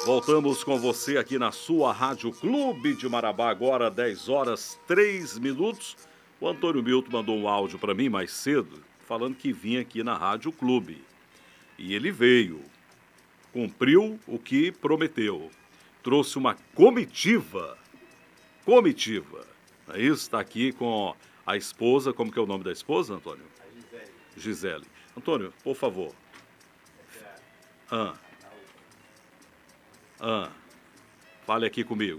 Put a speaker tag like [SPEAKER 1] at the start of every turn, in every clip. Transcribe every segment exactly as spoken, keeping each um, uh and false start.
[SPEAKER 1] Voltamos com você aqui na sua Rádio Clube de Marabá, agora dez horas três minutos. O Antônio Milton mandou um áudio para mim mais cedo, falando que vinha aqui na Rádio Clube. E ele veio, cumpriu o que prometeu. Trouxe uma comitiva, comitiva. Não é isso? Está aqui com a esposa, como que é o nome da esposa, Antônio?
[SPEAKER 2] Gisele.
[SPEAKER 1] Gisele. Antônio, por favor. Ah. Ah, fale aqui comigo.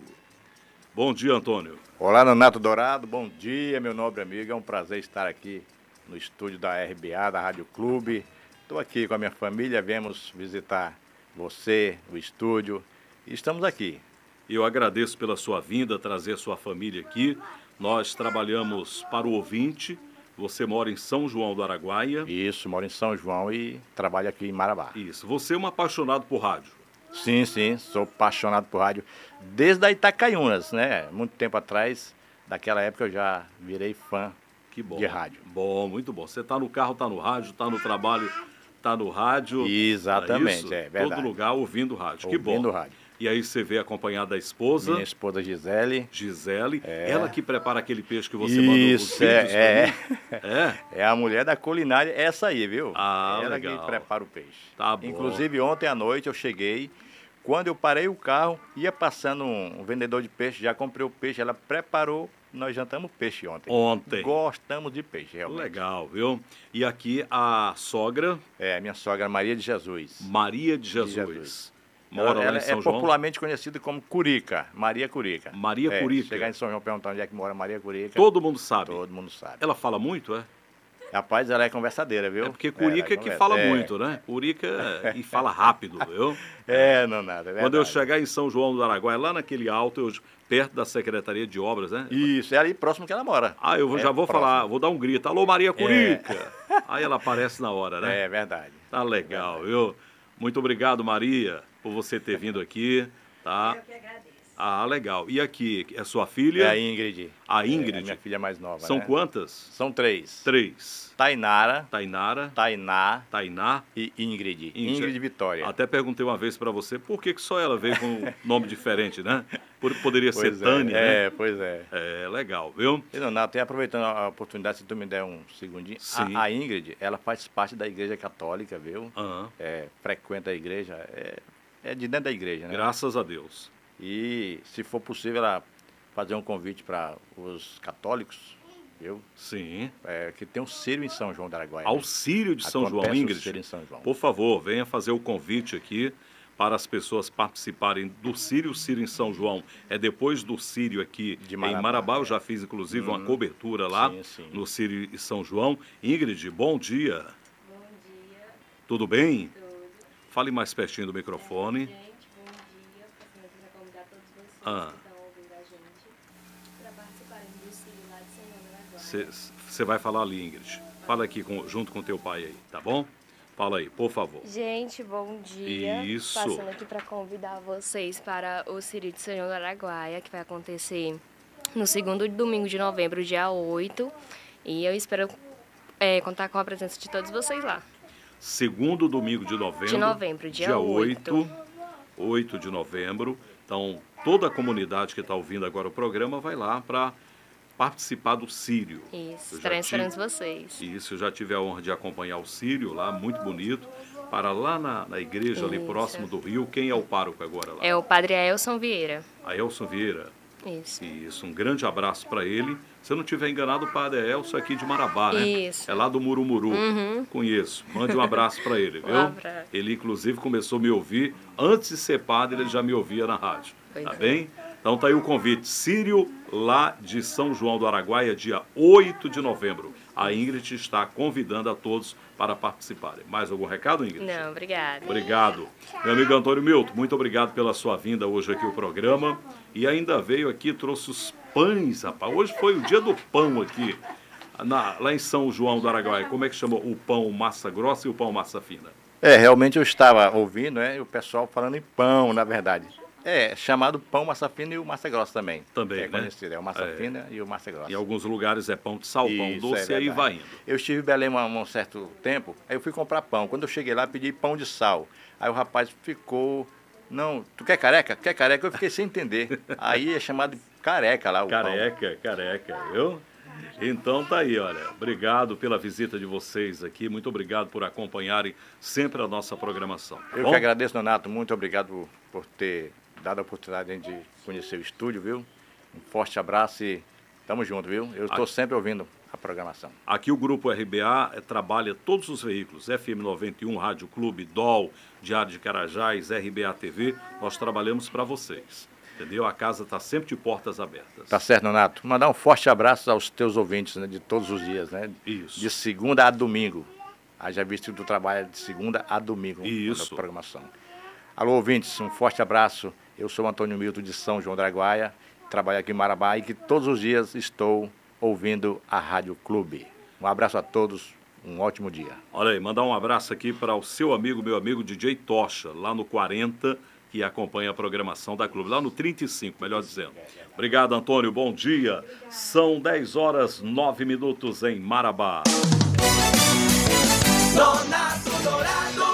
[SPEAKER 1] Bom dia, Antônio.
[SPEAKER 2] Olá, Nonato Dourado, bom dia, meu nobre amigo. É um prazer estar aqui no estúdio da R B A, da Rádio Clube. Estou aqui com a minha família, viemos visitar você, o estúdio, e estamos aqui.
[SPEAKER 1] Eu agradeço pela sua vinda, trazer sua família aqui. Nós trabalhamos para o ouvinte. Você mora em São João do Araguaia.
[SPEAKER 2] Isso, moro em São João e trabalho aqui em Marabá.
[SPEAKER 1] Isso, você é um apaixonado por rádio.
[SPEAKER 2] Sim, sim, sou apaixonado por rádio desde a Itacaiunas, né? Muito tempo atrás, daquela época eu já virei fã
[SPEAKER 1] que bom,
[SPEAKER 2] de rádio.
[SPEAKER 1] Bom, muito bom. Você está no carro, está no rádio, está no trabalho, está no rádio.
[SPEAKER 2] Exatamente,
[SPEAKER 1] é,
[SPEAKER 2] é verdade.
[SPEAKER 1] Todo lugar ouvindo rádio,
[SPEAKER 2] ouvindo
[SPEAKER 1] que bom.
[SPEAKER 2] Ouvindo rádio.
[SPEAKER 1] E aí você vê acompanhado da esposa.
[SPEAKER 2] Minha esposa Gisele.
[SPEAKER 1] Gisele.
[SPEAKER 2] É.
[SPEAKER 1] Ela que prepara aquele peixe que você
[SPEAKER 2] Isso,
[SPEAKER 1] mandou os vídeos
[SPEAKER 2] é,
[SPEAKER 1] é. é.
[SPEAKER 2] É a mulher da culinária, essa aí, viu?
[SPEAKER 1] Ah,
[SPEAKER 2] Ela
[SPEAKER 1] legal.
[SPEAKER 2] que prepara o peixe.
[SPEAKER 1] Tá bom.
[SPEAKER 2] Inclusive ontem à noite eu cheguei, quando eu parei o carro, ia passando um, um vendedor de peixe, já comprei o peixe, ela preparou, nós jantamos peixe ontem.
[SPEAKER 1] Ontem.
[SPEAKER 2] Gostamos de peixe, realmente.
[SPEAKER 1] Legal, viu? E aqui a sogra...
[SPEAKER 2] É, a minha sogra Maria de Jesus.
[SPEAKER 1] Maria de Jesus.
[SPEAKER 2] De Jesus.
[SPEAKER 1] Mora
[SPEAKER 2] ela,
[SPEAKER 1] lá
[SPEAKER 2] ela
[SPEAKER 1] em São
[SPEAKER 2] é
[SPEAKER 1] João?
[SPEAKER 2] popularmente conhecida como Curica, Maria Curica.
[SPEAKER 1] Maria
[SPEAKER 2] é,
[SPEAKER 1] Curica.
[SPEAKER 2] Chegar em São João perguntar onde é que mora Maria Curica.
[SPEAKER 1] Todo mundo sabe.
[SPEAKER 2] Todo mundo sabe.
[SPEAKER 1] Ela fala muito, é?
[SPEAKER 2] Rapaz, ela é conversadeira, viu?
[SPEAKER 1] É porque Curica é que
[SPEAKER 2] conversa.
[SPEAKER 1] fala
[SPEAKER 2] é.
[SPEAKER 1] muito, né? Curica e fala rápido, viu?
[SPEAKER 2] É, não nada, é verdade.
[SPEAKER 1] Quando eu chegar em São João do Araguaia, lá naquele alto, eu, perto da Secretaria de Obras, né?
[SPEAKER 2] Isso, é ali próximo que ela mora.
[SPEAKER 1] Ah, eu
[SPEAKER 2] é
[SPEAKER 1] já vou
[SPEAKER 2] próximo.
[SPEAKER 1] falar, vou dar um grito. Alô, Maria Curica! É. Aí ela aparece na hora, né?
[SPEAKER 2] É verdade.
[SPEAKER 1] Tá legal, é viu? Muito obrigado, Maria, por você ter vindo aqui, tá?
[SPEAKER 3] Eu que agradeço.
[SPEAKER 1] Ah, legal. E aqui, é sua filha?
[SPEAKER 2] É a Ingrid.
[SPEAKER 1] A Ingrid?
[SPEAKER 2] É a minha filha mais nova,
[SPEAKER 1] São
[SPEAKER 2] né?
[SPEAKER 1] quantas?
[SPEAKER 2] São três.
[SPEAKER 1] Três.
[SPEAKER 2] Tainara,
[SPEAKER 1] Tainara,
[SPEAKER 2] Tainá
[SPEAKER 1] Tainá
[SPEAKER 2] e Ingrid.
[SPEAKER 1] Ingrid.
[SPEAKER 2] Ingrid Vitória.
[SPEAKER 1] Até perguntei uma vez pra você por que, que só ela veio com um nome diferente, né? Por- Poderia
[SPEAKER 2] Pois
[SPEAKER 1] ser
[SPEAKER 2] é,
[SPEAKER 1] Tânia,
[SPEAKER 2] é,
[SPEAKER 1] né?
[SPEAKER 2] pois é.
[SPEAKER 1] É, legal, viu?
[SPEAKER 2] E, Donato, até aproveitando a oportunidade, se tu me der um segundinho.
[SPEAKER 1] Sim.
[SPEAKER 2] A, a Ingrid, ela faz parte da Igreja Católica, viu?
[SPEAKER 1] Aham.
[SPEAKER 2] É, frequenta a igreja, é, é de dentro da igreja, né?
[SPEAKER 1] Graças a Deus.
[SPEAKER 2] E, se for possível, ela fazer um convite para os católicos, viu?
[SPEAKER 1] Sim.
[SPEAKER 2] É, que tem um Círio em São João do Araguaia.
[SPEAKER 1] Auxílio de São João,
[SPEAKER 2] Acontece o
[SPEAKER 1] Ingrid.
[SPEAKER 2] Círio em São João.
[SPEAKER 1] Por favor, venha fazer o convite aqui para as pessoas participarem do Círio. O Círio em São João é depois do Círio aqui
[SPEAKER 2] De
[SPEAKER 1] em
[SPEAKER 2] Marabá,
[SPEAKER 1] Marabá. Eu
[SPEAKER 2] é.
[SPEAKER 1] já fiz, inclusive, uma
[SPEAKER 2] Hum,
[SPEAKER 1] cobertura lá
[SPEAKER 2] sim, sim.
[SPEAKER 1] no Círio em São João. Ingrid, bom dia.
[SPEAKER 3] Bom dia,
[SPEAKER 1] Tudo bem?
[SPEAKER 3] todos.
[SPEAKER 1] Fale mais pertinho do microfone.
[SPEAKER 3] Gente, bom dia. Passando aqui para convidar todos vocês
[SPEAKER 1] Ah.
[SPEAKER 3] que estão ouvindo a gente para participarem do Círio lá de São João do Araguaia.
[SPEAKER 1] Você vai falar ali, Ingrid. Fala aqui com- junto com teu pai aí, tá bom? Fala aí, por favor.
[SPEAKER 3] Gente, bom dia.
[SPEAKER 1] Isso.
[SPEAKER 3] Passando aqui para convidar vocês para o Círio de São João do Araguaia, que vai acontecer no segundo domingo de novembro, dia oito. E eu espero é, contar com a presença de todos vocês lá.
[SPEAKER 1] Segundo domingo de novembro.
[SPEAKER 3] De novembro, dia
[SPEAKER 1] dia
[SPEAKER 3] oito.
[SPEAKER 1] oito. oito de novembro. Então, toda a comunidade que está ouvindo agora o programa vai lá para participar do Círio.
[SPEAKER 3] Isso,
[SPEAKER 1] Eu já
[SPEAKER 3] estaremos
[SPEAKER 1] tive-
[SPEAKER 3] esperando vocês.
[SPEAKER 1] Isso, eu já tive a honra de acompanhar o Círio lá, muito bonito. Para lá na, na igreja, ali
[SPEAKER 3] Isso.
[SPEAKER 1] próximo do rio. Quem é o pároco agora lá?
[SPEAKER 3] É o Padre Aelson Vieira.
[SPEAKER 1] A Elson Vieira.
[SPEAKER 3] Isso.
[SPEAKER 1] Isso, um grande abraço para ele. Se eu não estiver enganado, o padre é Elson aqui de Marabá, né?
[SPEAKER 3] Isso.
[SPEAKER 1] É lá do Murumuru.
[SPEAKER 3] Uhum.
[SPEAKER 1] Conheço. Mande um abraço para ele, viu?
[SPEAKER 3] Um abraço.
[SPEAKER 1] Ele, inclusive, começou a me ouvir. Antes de ser padre, ele já me ouvia na rádio.
[SPEAKER 3] Pois
[SPEAKER 1] Tá
[SPEAKER 3] é.
[SPEAKER 1] bem? Então tá aí o convite. Círio, lá de São João do Araguaia, dia oito de novembro. A Ingrid está convidando a todos para participarem. Mais algum recado, Ingrid?
[SPEAKER 3] Não, obrigada.
[SPEAKER 1] Obrigado. Meu amigo Antônio Milton, muito obrigado pela sua vinda hoje aqui ao programa. E ainda veio aqui, trouxe os pães, rapaz. Hoje foi o dia do pão aqui, na- lá em São João do Araguaia. Como é que chama o pão massa grossa e o pão massa fina?
[SPEAKER 2] É, realmente eu estava ouvindo, né, o pessoal falando em pão, na verdade. É, chamado pão massa fina e o massa grossa também.
[SPEAKER 1] Também,
[SPEAKER 2] é
[SPEAKER 1] né?
[SPEAKER 2] conhecido, é o massa
[SPEAKER 1] É.
[SPEAKER 2] fina e o massa grossa.
[SPEAKER 1] Em alguns lugares é pão de sal, pão
[SPEAKER 2] Isso,
[SPEAKER 1] doce,
[SPEAKER 2] é
[SPEAKER 1] e aí
[SPEAKER 2] verdade.
[SPEAKER 1] vai indo.
[SPEAKER 2] Eu estive em Belém um, um certo tempo, aí eu fui comprar pão. Quando eu cheguei lá, pedi pão de sal. Aí o rapaz ficou Não, tu quer careca? Quer careca? Eu fiquei sem entender. Aí é chamado de careca lá. O
[SPEAKER 1] careca, pão. Careca, viu? Então tá aí, olha. Obrigado pela visita de vocês aqui. Muito obrigado por acompanharem sempre a nossa programação. Tá
[SPEAKER 2] Eu
[SPEAKER 1] bom?
[SPEAKER 2] que agradeço, Nonato. Muito obrigado por, por ter dado a oportunidade de conhecer o estúdio, viu? Um forte abraço e tamo junto, viu? Eu estou sempre ouvindo a programação. Aqui
[SPEAKER 1] o Grupo R B A é, trabalha todos os veículos, F M noventa e um, Rádio Clube, D O L, Diário de Carajás, R B A T V, nós trabalhamos para vocês, entendeu? A casa está sempre de portas abertas.
[SPEAKER 2] Tá certo, Nonato. Mandar um forte abraço aos teus ouvintes, né, de todos os dias, né?
[SPEAKER 1] Isso.
[SPEAKER 2] De segunda a domingo. Haja visto que tu trabalha de segunda a domingo.
[SPEAKER 1] Isso.
[SPEAKER 2] Na programação. Alô, ouvintes, um forte abraço. Eu sou Antônio Milton de São João da Araguaia, trabalho aqui em Marabá e que todos os dias estou ouvindo a Rádio Clube. Um abraço a todos, um ótimo dia.
[SPEAKER 1] Olha aí, mandar um abraço aqui para o seu amigo, meu amigo D J Tocha, lá no quarenta, que acompanha a programação da Clube, lá no trinta e cinco, melhor dizendo. Obrigado, Antônio, bom dia. São dez horas, nove minutos em Marabá.
[SPEAKER 4] Nonato Dourado.